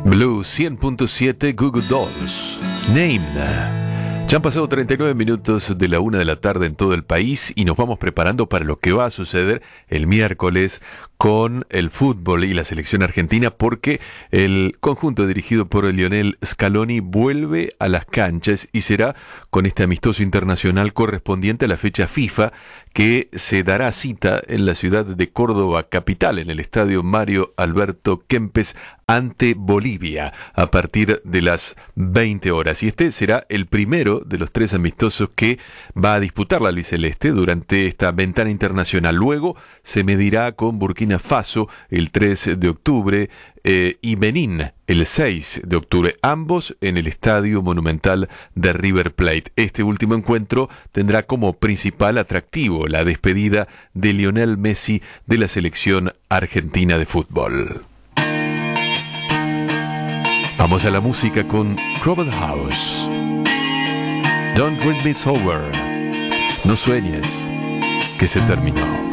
Blue 100.7 Goo Goo Dolls. Name. Ya han pasado 39 minutos de la 1 de la tarde en todo el país y nos vamos preparando para lo que va a suceder el miércoles con el fútbol y la selección argentina, porque el conjunto dirigido por Lionel Scaloni vuelve a las canchas y será con este amistoso internacional correspondiente a la fecha FIFA, que se dará cita en la ciudad de Córdoba capital, en el estadio Mario Alberto Kempes, ante Bolivia a partir de las 20 horas. Y este será el primero de los 3 amistosos que va a disputar la albiceleste durante esta ventana internacional. Luego se medirá con Burkina Faso el 3 de octubre y Benín el 6 de octubre, ambos en el Estadio Monumental de River Plate. Este último encuentro tendrá como principal atractivo la despedida de Lionel Messi de la selección argentina de fútbol. Vamos a la música con Crowded House. Don't dream it's over. No sueñes que se terminó.